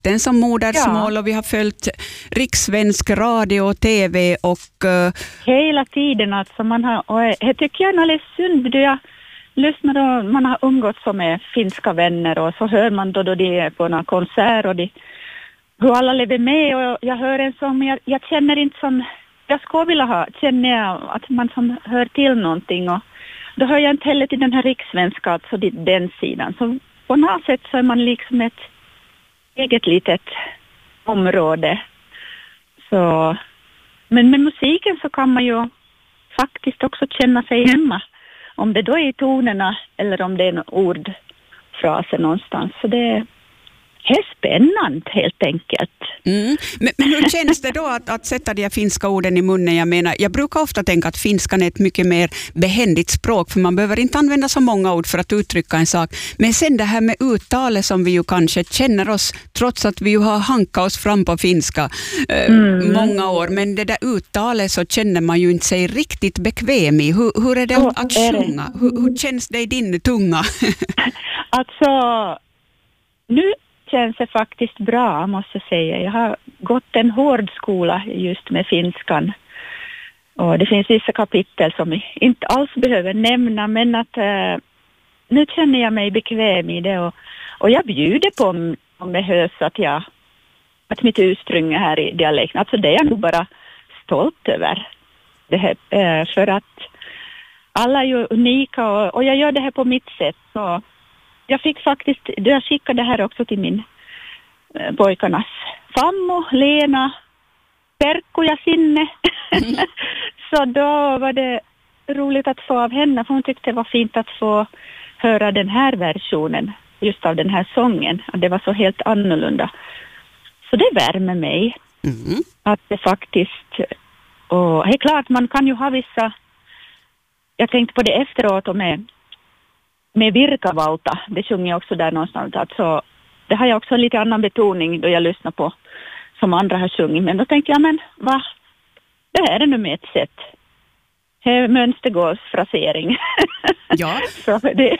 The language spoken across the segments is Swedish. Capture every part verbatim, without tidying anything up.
latin som modersmål, ja. Och vi har följt rikssvensk radio och tv och... Uh... hela tiden alltså. Man har, och jag tycker jag är alldeles synd. Jag lyssnar då, man har umgått så med finska vänner och så hör man då, då de är på någon konsert och de, hur alla lever med och jag hör en som, jag, jag känner inte som, jag skulle vilja ha, känner jag att man som hör till någonting och då hör jag inte heller till den här rikssvenska, alltså den sidan. Så på något sätt så är man liksom ett eget litet område. Så, men med musiken så kan man ju faktiskt också känna sig hemma. Om det då är i tonerna eller om det är en ordfraser någonstans. Så det är spännande helt enkelt. Mm. Men, men hur känns det då att, att sätta de här finska orden i munnen? Jag menar, jag brukar ofta tänka att finskan är ett mycket mer behändigt språk för man behöver inte använda så många ord för att uttrycka en sak. Men sen det här med uttalet som vi ju kanske känner oss, trots att vi ju har hankat oss fram på finska eh, mm. många år. Men det där uttalet så känner man ju inte sig riktigt bekväm i. Hur, hur är det oh, att är sjunga? Det? Hur, hur känns det i din tunga? Alltså, nu känns det faktiskt bra, måste jag säga. Jag har gått en hård skola just med finskan. Och det finns vissa kapitel som jag inte alls behöver nämna, men att äh, nu känner jag mig bekväm i det. Och, och jag bjuder på om, om det hörs att, jag, att mitt ursprung är här i dialekten. Alltså det är jag nog bara stolt över. Det här, äh, för att alla är ju unika och, och jag gör det här på mitt sätt. Så jag fick faktiskt, jag skickade det här också till min eh, pojkarnas fammo, Lena, Perkko ja Sinne. Mm. Så då var det roligt att få av henne, för hon tyckte det var fint att få höra den här versionen just av den här sången. Det var så helt annorlunda. Så det värmer mig mm. att det faktiskt, och det är klart man kan ju ha vissa, jag tänkte på det efteråt och med med Virkavalta, det sjunger jag också där någonstans. Alltså, det har jag också en lite annan betoning då jag lyssnar på som andra har sjungit. Men då tänker jag, men va? Det här är nu med ett sätt. Det är mönstergårdsfrasering. Ja. så det,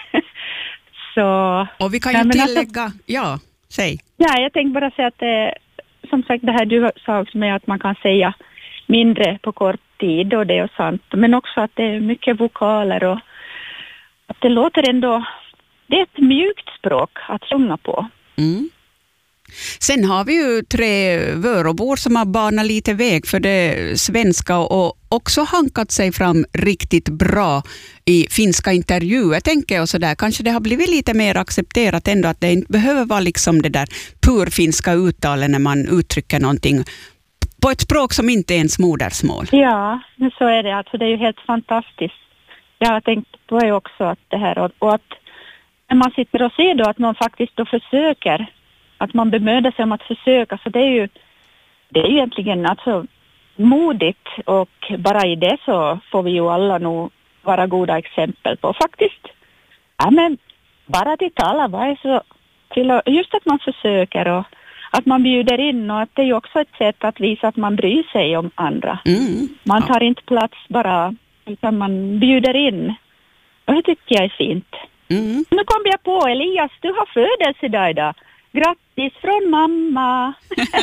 så, och vi kan ju ja, tillägga, alltså, ja, säg. Ja, jag tänkte bara säga att det, som sagt det här du sa också med att man kan säga mindre på kort tid och det är sant. Men också att det är mycket vokaler och att det låter ändå, det är ett mjukt språk att sjunga på. Mm. Sen har vi ju tre vörobor som har banat lite väg för det svenska och också hankat sig fram riktigt bra i finska intervjuer, tänker jag, så där. Kanske det har blivit lite mer accepterat ändå att det inte behöver vara liksom det där purfinska uttalet när man uttrycker någonting på ett språk som inte är ens modersmål. Ja, men så är det. Alltså, det är ju helt fantastiskt. Jag har tänkt på det också att det här och, och att när man sitter och ser då att man faktiskt då försöker, att man bemödar sig om att försöka, så det är ju det är ju egentligen alltså modigt och bara i det så får vi ju alla nog vara goda exempel på faktiskt. Ja men bara att tala vad är så till just att man försöker och att man bjuder in och att det är ju också ett sätt att visa att man bryr sig om andra. Mm. Man tar inte plats bara utan man bjuder in. Och det tycker jag är fint. Mm. Nu kom jag på, Elias, du har födelsedag idag. Grattis från mamma.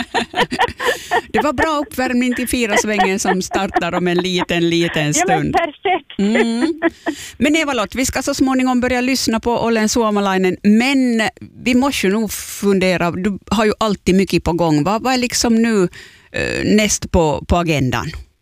Det var bra uppvärmning till Firasvängen som startar om en liten, liten stund. Ja, men perfekt. Mm. Men Eva-Lott, vi ska så småningom börja lyssna på Olen Suomalainen. Men vi måste ju nog fundera, du har ju alltid mycket på gång. Vad, vad är liksom nu uh, näst på, på agendan?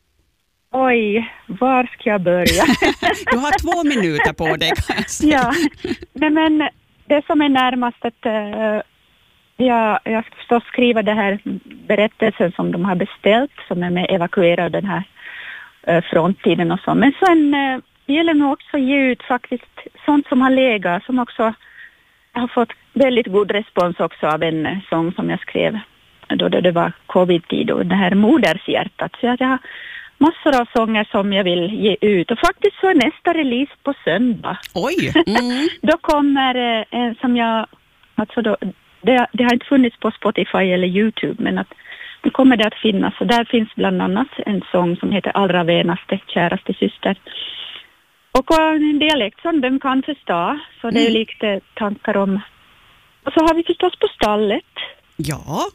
Oj, var ska jag börja? Du har två minuter på dig. Ja, nej, men det som är närmast att uh, jag, jag ska förstås skriva det här berättelsen som de har beställt, som är med evakuerad den här uh, fronttiden och så. Men sen uh, gäller det också ge ut faktiskt sånt som har legat, som också har fått väldigt god respons också av en sång som jag skrev då det var covid-tid och det här modershjärtat. Så jag har massor av sånger som jag vill ge ut. Och faktiskt så är nästa release på söndag. Oj! Mm. Då kommer en som jag, alltså då, det, det har inte funnits på Spotify eller YouTube, men att nu kommer det att finnas. Och där finns bland annat en sång som heter Allra venaste, käraste syster. Och en dialekt som de kan förstå. Så det är mm. lite tankar om. Och så har vi förstås På stallet. Ja,